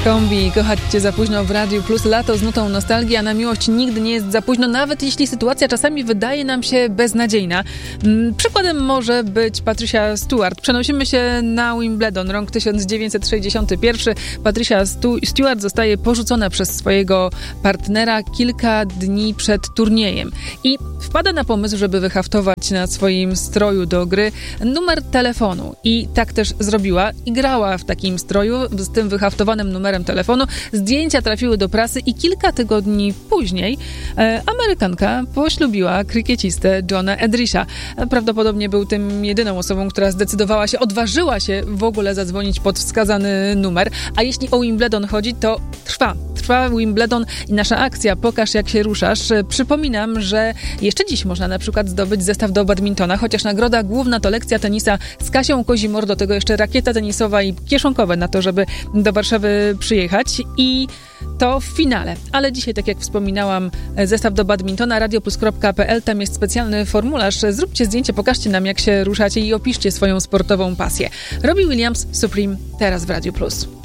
Kombi, kochać cię za późno w Radiu Plus, lato z nutą nostalgii, a na miłość nigdy nie jest za późno, nawet jeśli sytuacja czasami wydaje nam się beznadziejna. Przykładem może być Patricia Stewart. Przenosimy się na Wimbledon, rok 1961. Patricia Stewart zostaje porzucona przez swojego partnera kilka dni przed turniejem i wpada na pomysł, żeby wyhaftować na swoim stroju do gry numer telefonu. I tak też zrobiła i grała w takim stroju z tym wyhaftowanym numerem telefonu. Zdjęcia trafiły do prasy i kilka tygodni później Amerykanka poślubiła krykiecistę Johna Edrisha. Prawdopodobnie był tym jedyną osobą, która odważyła się w ogóle zadzwonić pod wskazany numer. A jeśli o Wimbledon chodzi, to trwa Wimbledon i nasza akcja Pokaż jak się ruszasz. Przypominam, że jeszcze dziś można na przykład zdobyć zestaw do badmintona, chociaż nagroda główna to lekcja tenisa z Kasią Kozimor, do tego jeszcze rakieta tenisowa i kieszonkowe na to, żeby do Warszawy przyjechać i to w finale. Ale dzisiaj, tak jak wspominałam, zestaw do badmintona, radioplus.pl, tam jest specjalny formularz. Zróbcie zdjęcie, pokażcie nam jak się ruszacie i opiszcie swoją sportową pasję. Robbie Williams, Supreme, teraz w Radiu Plus.